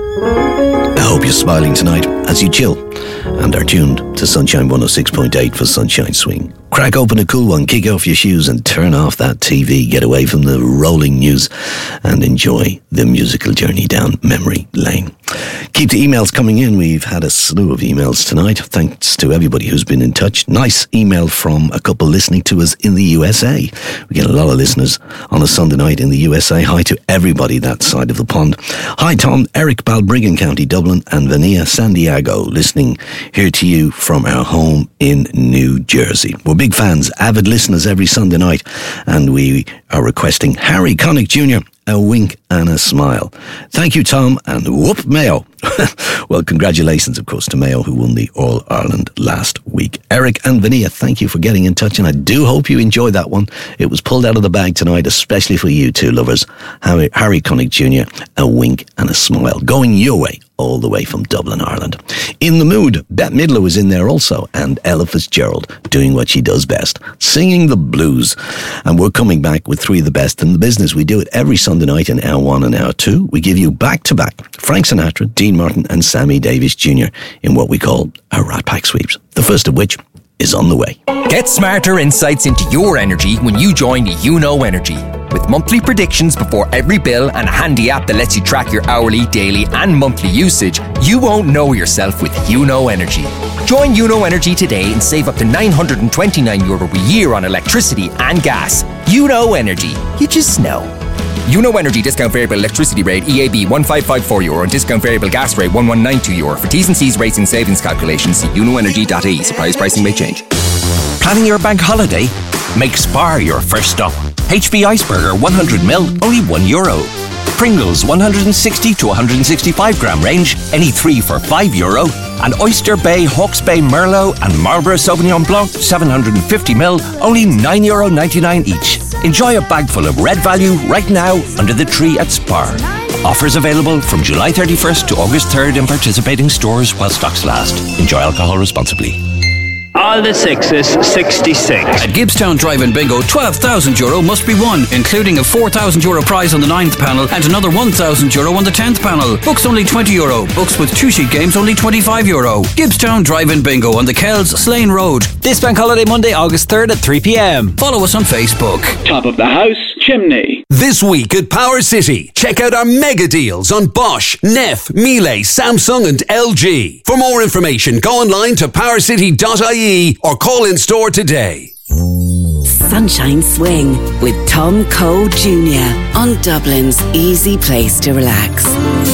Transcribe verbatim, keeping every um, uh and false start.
I hope you're smiling tonight as you chill and are tuned to Sunshine one oh six point eight for Sunshine Swing. Crack open a cool one, kick off your shoes and turn off that T V. Get away from the rolling news and enjoy the musical journey down memory lane. Keep the emails coming in. We've had a slew of emails tonight. Thanks to everybody who's been in touch. Nice email from a couple listening to us in the U S A. We get a lot of listeners on a Sunday night in the U S A. Hi to everybody that side of the pond. Hi Tom, Eric, Balbriggan, County Dublin, and Vania, San Diego, listening here to you from our home in New Jersey. We're big fans, avid listeners every Sunday night, and we are requesting Harry Connick Junior, A Wink and a Smile. Thank you, Tom, and whoop Mayo. Well, congratulations, of course, to Mayo, who won the All-Ireland last week. Eric and Vania, thank you for getting in touch, and I do hope you enjoyed that one. It was pulled out of the bag tonight, especially for you two lovers. Harry, Harry Connick Junior, A Wink and a Smile, going your way, all the way from Dublin, Ireland. In the mood, Bette Midler was in there also, and Ella Fitzgerald doing what she does best, singing the blues. And we're coming back with three of the best in the business. We do it every Sunday night in hour one and hour two. We give you back-to-back Frank Sinatra, Dean Martin and Sammy Davis Junior in what we call our Rat Pack sweeps. The first of which is on the way. Get smarter insights into your energy when you join You Know Energy. With monthly predictions before every bill and a handy app that lets you track your hourly, daily and monthly usage, you won't know yourself with You Know Energy. Join You Know Energy today and save up to nine hundred twenty-nine euro a year on electricity and gas. You Know Energy. You just know. You Know Energy discount variable electricity rate E A B one five five four euro and discount variable gas rate one one nine two euro. For T's and C's rates and savings calculations, see you know energy dot I E. Suppliers pricing may change. Planning your bank holiday? Make Spar your first stop. H B Iceberger one hundred milliliters, only one euro. Pringles one hundred sixty to one hundred sixty-five gram range, any three for five euro. And Oyster Bay, Hawke's Bay Merlot and Marlborough Sauvignon Blanc seven hundred fifty milliliters, only nine euro ninety-nine each. Enjoy a bag full of red value right now under the tree at Spar. Offers available from July thirty-first to August third in participating stores while stocks last. Enjoy alcohol responsibly. All the sixes, sixty-six. At Gibbstown Drive-In Bingo, twelve thousand euro must be won, including a four thousand euro prize on the ninth panel and another one thousand euro on the tenth panel. Books only twenty euro. Books with two-sheet games only twenty-five euro. Gibbstown Drive-In Bingo on the Kells, Slane Road. This bank holiday Monday, August third at three p.m. Follow us on Facebook. Top of the house, chimney. This week at Power City, check out our mega deals on Bosch, Neff, Miele, Samsung and L G. For more information, go online to power city dot I E or call in store today. Sunshine Swing with Tom Cole Junior on Dublin's easy place to relax.